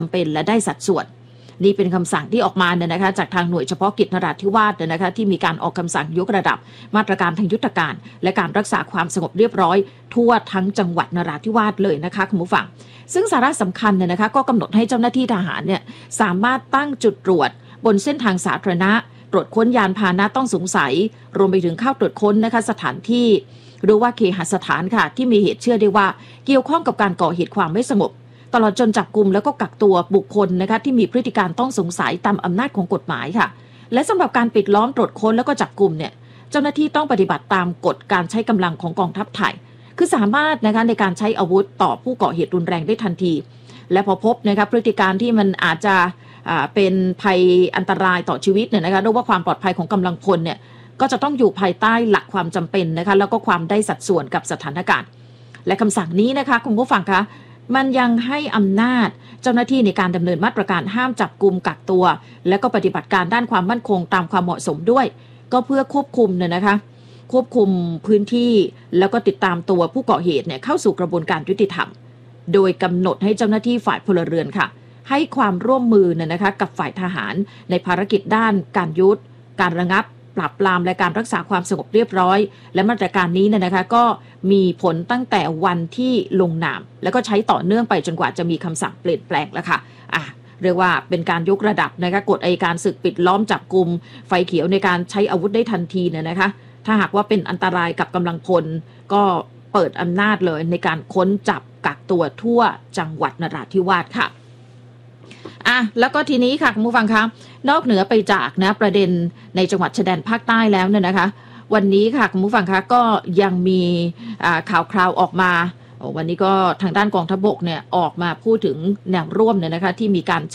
จำเป็นและได้สัดส่วนนี่เป็นคำสั่งที่ออกมาเนี่ยนะคะจากทางหน่วยเฉพาะกิจนราธิวาสเนี่ยนะคะที่มีการออกคำสั่งยกระดับมาตรการทางยุทธการและการรักษาความสงบเรียบร้อยทั่วทั้งจังหวัดนราธิวาสเลยนะคะคุณผู้ฟังซึ่งสาระสำคัญเนี่ยนะคะก็กำหนดให้เจ้าหน้าที่ทหารเนี่ยสามารถตั้งจุดตรวจบนเส้นทางสาธารณะตรวจค้นยานพาหนะต้องสงสัยรวมไปถึงเข้าตรวจค้นนะคะสถานที่หรือว่าเคหสถานค่ะที่มีเหตุเชื่อได้ว่าเกี่ยวข้องกับการก่อเหตุความไม่สงบตลอดจนจับกุมแล้วก็กักตัวบุคคลนะคะที่มีพฤติการต้องสงสัยตามอำนาจของกฎหมายค่ะและสำหรับการปิดล้อมตรวจค้นแล้วก็จับกุมเนี่ยเจ้าหน้าที่ต้องปฏิบัติตามกฎการใช้กำลังของกองทัพไทยคือสามารถนะคะในการใช้อาวุธต่อผู้ก่อเหตุรุนแรงได้ทันทีและพอพบนะคะพฤติการที่มันอาจจะเป็นภัยอันตรายต่อชีวิตเนี่ยนะคะหรือว่าความปลอดภัยของกำลังพลเนี่ยก็จะต้องอยู่ภายใต้หลักความจำเป็นนะคะแล้วก็ความได้สัดส่วนกับสถานการณ์และคำสั่งนี้นะคะคุณผู้ฟังคะมันยังให้อำนาจเจ้าหน้าที่ในการดำเนินมาตรการห้ามจับกุมกักตัวและก็ปฏิบัติการด้านความมั่นคงตามความเหมาะสมด้วยก็เพื่อควบคุมเนี่ยนะคะควบคุมพื้นที่แล้วก็ติดตามตัวผู้ก่อเหตุเนี่ยเข้าสู่กระบวนการยุติธรรมโดยกำหนดให้เจ้าหน้าที่ฝ่ายพลเรือนค่ะให้ความร่วมมือเนี่ยนะคะกับฝ่ายทหารในภารกิจด้านการยุทธการระงับปราบปรามและการรักษาความสงบเรียบร้อยและมาตรการนี้เนี่ยนะคะก็มีผลตั้งแต่วันที่ลงนามแล้วก็ใช้ต่อเนื่องไปจนกว่าจะมีคำสั่งเปลี่ยนแปลงแล้วค่ะเรียกว่าเป็นการยกระดับนะคะกฎอัยการศึกปิดล้อมจับกุมไฟเขียวในการใช้อาวุธได้ทันทีเนี่ยนะคะถ้าหากว่าเป็นอันตรายกับกำลังพลก็เปิดอำนาจเลยในการค้นจับกักตัวทั่วจังหวัดนราธิวาสค่ะแล้วก็ทีนี้ค่ะคุณผู้ฟังคะนอกเหนือไปจากนะประเด็นในจังหวัดชายแดนภาคใต้แล้วเนี่ยนะคะวันนี้ค่ะคุณผู้ฟังคะก็ยังมีข่าวคราวออกมาวันนี้ก็ทางด้านกองทัพบกเนี่ยออกมาพูดถึงแนวร่วมเนี่ยนะคะที่มีการใช้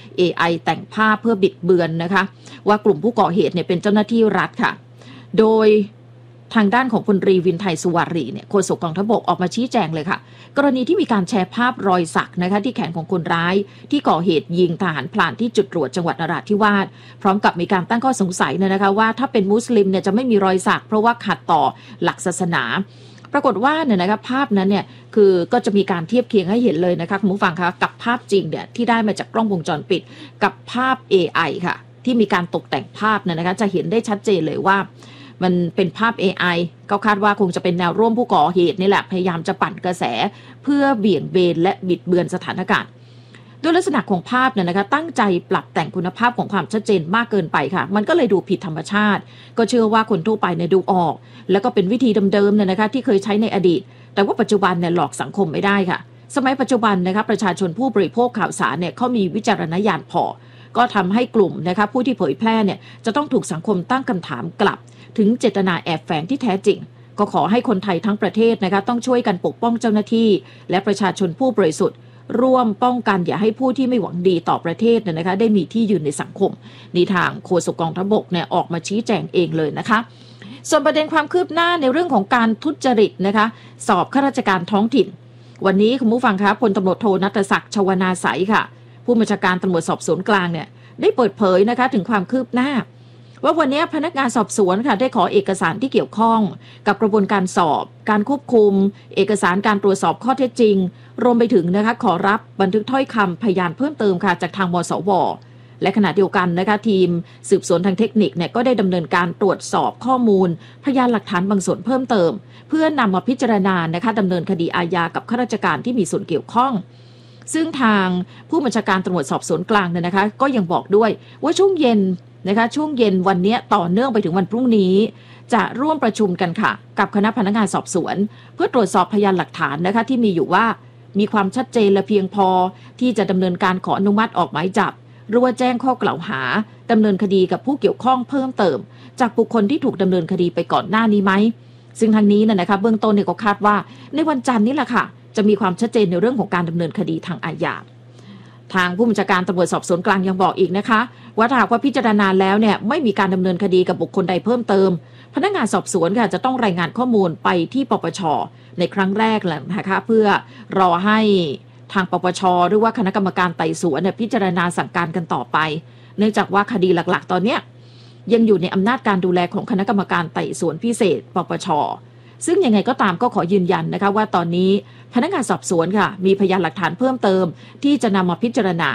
AI แต่งภาพเพื่อบิดเบือนนะคะว่ากลุ่มผู้ก่อเหตุเนี่ยเป็นเจ้าหน้าที่รัฐค่ะโดยทางด้านของพลตรีวินไทยสุวารีเนี่ยโฆษกกองทัพบกออกมาชี้แจงเลยค่ะกรณีที่มีการแชร์ภาพรอยสักนะคะที่แขนของคนร้ายที่ก่อเหตุยิงทหารพลานที่จุดตรวจจังหวัดนราธิวาสพร้อมกับมีการตั้งข้อสงสัยนะคะว่าถ้าเป็นมุสลิมเนี่ยจะไม่มีรอยสักเพราะว่าขัดต่อหลักศาสนาปรากฏว่าเนี่ยนะคะภาพนั้นเนี่ยคือก็จะมีการเทียบเคียงให้เห็นเลยนะคะคุณผู้ฟังคะกับภาพจริงเนี่ยที่ได้มาจากกล้องวงจรปิดกับภาพ AI ค่ะที่มีการตกแต่งภาพนะคะจะเห็นได้ชัดเจนเลยว่ามันเป็นภาพ AI ก็คาดว่าคงจะเป็นแนวร่วมผู้ก่อเหตุนี่แหละพยายามจะปั่นกระแสเพื่อเบี่ยงเบนและบิดเบือนสถานการณ์ด้วยลักษณะของภาพเนี่ยนะคะตั้งใจปรับแต่งคุณภาพของความชัดเจนมากเกินไปค่ะมันก็เลยดูผิดธรรมชาติก็เชื่อว่าคนทั่วไปเนี่ยดูออกแล้วก็เป็นวิธีเดิมๆเนี่ยนะคะที่เคยใช้ในอดีตแต่ว่าปัจจุบันเนี่ยหลอกสังคมไม่ได้ค่ะสมัยปัจจุบันนะคะประชาชนผู้บริโภคข่าวสารเนี่ยเขามีวิจารณญาณพอก็ทำให้กลุ่มนะคะผู้ที่เผยแพร่เนี่ยจะต้องถูกสังคมตั้งคำถามกลับถึงเจตนาแอบแฝงที่แท้จริงก็ขอให้คนไทยทั้งประเทศนะคะต้องช่วยกันปกป้องเจ้าหน้าที่และประชาชนผู้บริสุทธิ์ร่วมป้องกันอย่าให้ผู้ที่ไม่หวังดีต่อประเทศนะคะได้มีที่ยืนในสังคมนี่ทางโฆษกกองทัพบกเนี่ยออกมาชี้แจงเองเลยนะคะส่วนประเด็นความคืบหน้าในเรื่องของการทุจริตนะคะสอบข้าราชการท้องถิ่นวันนี้คุณผู้ฟังคะพลตำรวจโทณัฐศักดิ์ชวนาไสยค่ะผู้บัญชาการตำรวจสอบสวนกลางเนี่ยได้เปิดเผยนะคะถึงความคืบหน้าว่าวันนี้พนักงานสอบสวนค่ะได้ขอเอกสารที่เกี่ยวข้องกับกระบวนการสอบการควบคุมเอกสารการตรวจสอบข้อเท็จจริงรวมไปถึงนะคะขอรับบันทึกถ้อยคำพยานเพิ่มเติมค่ะจากทางมสว.และขณะเดียวกันนะคะทีมสืบสวนทางเทคนิคเนี่ยก็ได้ดำเนินการตรวจสอบข้อมูลพยานหลักฐานบางส่วนเพิ่มเติมเพื่อนำมาพิจารณานะคะดำเนินคดีอาญากับข้าราชการที่มีส่วนเกี่ยวข้องซึ่งทางผู้บัญชาการตำรวจสอบสวนกลางเนี่ยนะคะก็ยังบอกด้วยว่าช่วงเย็นนะคะช่วงเย็นวันนี้ต่อเนื่องไปถึงวันพรุ่งนี้จะร่วมประชุมกันค่ะกับคณะพนักงานสอบสวนเพื่อตรวจสอบพยานหลักฐานนะคะที่มีอยู่ว่ามีความชัดเจนและเพียงพอที่จะดำเนินการขออนุมัติออกหมายจับหรือว่าแจ้งข้อกล่าวหาดำเนินคดีกับผู้เกี่ยวข้องเพิ่มเติมจากบุคคลที่ถูกดำเนินคดีไปก่อนหน้านี้ไหมซึ่งทางนี้นะคะเบื้องต้นเนี่ยก็คาดว่าในวันจันทร์นี้แหละค่ะจะมีความชัดเจนในเรื่องของการดำเนินคดีทางอาญาทางผู้บัญชาการตำรวจสอบสวนกลางยังบอกอีกนะคะว่าถ้าหากว่าพิจารณาแล้วเนี่ยไม่มีการดำเนินคดีกับบุคคลใดเพิ่มเติมพนักงานสอบสวนค่ะจะต้องรายงานข้อมูลไปที่ปปช.ในครั้งแรกแหละนะคะเพื่อรอให้ทางปปช.หรือว่าคณะกรรมการไต่สวนพิจารณาสั่งการกันต่อไปเนื่องจากว่าคดีหลักๆตอนนี้ยังอยู่ในอำนาจการดูแลของคณะกรรมการไต่สวนพิเศษปปช.ซึ่งยังไงก็ตามก็ขอยืนยันนะคะว่าตอนนี้พนักงานสอบสวนค่ะมีพยานหลักฐานเพิ่มเติมที่จะนำมาพิจารณา